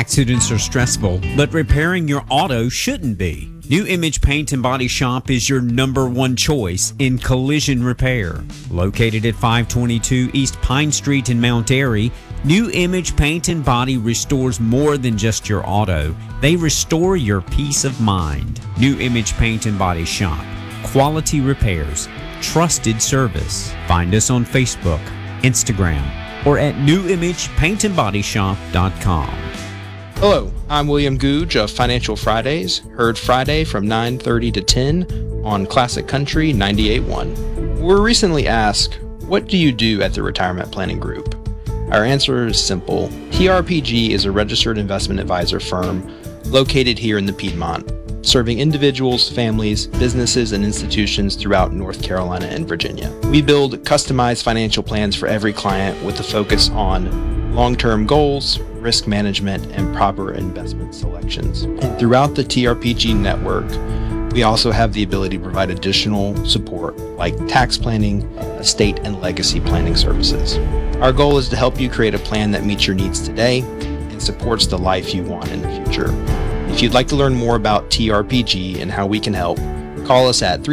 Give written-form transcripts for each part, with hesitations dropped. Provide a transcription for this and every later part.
Accidents are stressful, but repairing your auto shouldn't be. New Image Paint and Body Shop is your number one choice in collision repair. Located at 522 East Pine Street in Mount Airy, New Image Paint and Body restores more than just your auto. They restore your peace of mind. New Image Paint and Body Shop. Quality repairs. Trusted service. Find us on Facebook, Instagram, or at newimagepaintandbodyshop.com. Hello, I'm William Googe of Financial Fridays, heard Friday from 9:30 to 10 on Classic Country 98.1. We were recently asked, what do you do at the Retirement Planning Group? Our answer is simple. TRPG is a registered investment advisor firm located here in the Piedmont, serving individuals, families, businesses, and institutions throughout North Carolina and Virginia. We build customized financial plans for every client with a focus on long-term goals, risk management, and proper investment selections. And throughout the TRPG network, we also have the ability to provide additional support like tax planning, estate, and legacy planning services. Our goal is to help you create a plan that meets your needs today and supports the life you want in the future. If you'd like to learn more about TRPG and how we can help, call us at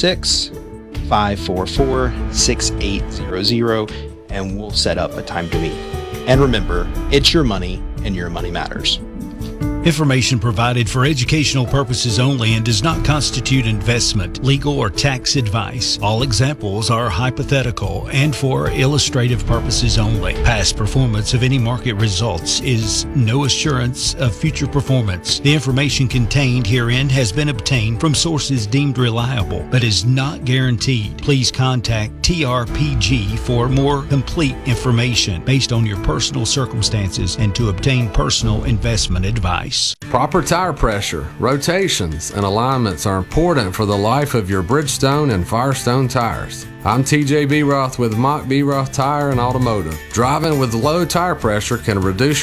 336-544-6800 and we'll set up a time to meet. And remember, it's your money and your money matters. Information provided for educational purposes only and does not constitute investment, legal, or tax advice. All examples are hypothetical and for illustrative purposes only. Past performance of any market results is no assurance of future performance. The information contained herein has been obtained from sources deemed reliable, but is not guaranteed. Please contact TRPG for more complete information based on your personal circumstances and to obtain personal investment advice. Proper tire pressure, rotations, and alignments are important for the life of your Bridgestone and Firestone tires. I'm TJ B. Roth with Mock B. Roth Tire and Automotive. Driving with low tire pressure can reduce